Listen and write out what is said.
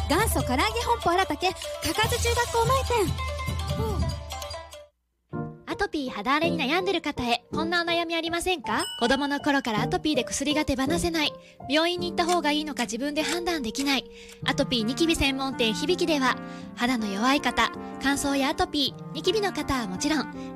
元祖唐揚げ本舗荒竹かかず中学校前店。 アトピー肌荒れに悩んでる方へ、こんなお悩みありませんか？子供の頃からアトピーで薬が手放せない。病院に行った方がいいのか自分で判断できない。アトピーニキビ専門店響では、肌の弱い方、乾燥やアトピー、ニキビの方はもちろん、